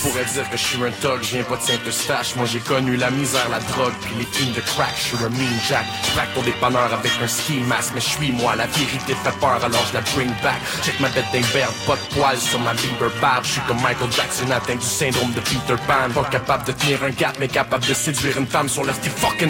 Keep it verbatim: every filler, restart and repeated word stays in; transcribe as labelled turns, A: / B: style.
A: Pourrais dire que je suis un thug, je viens pas de Saint-Eustache. Moi j'ai connu la misère, la drogue, puis les kings de crack. Je suis un mean jack, je braque ton dépanneur avec un ski mask. Mais je suis moi, la vérité fait peur, alors je la bring back. Check ma bête d'imberbe, pas de poils sur ma Bieber barbe. Je suis comme Michael Jackson atteint du syndrome de Peter Pan. Pas capable de tenir un gap, mais capable de séduire une femme sur le sti fucking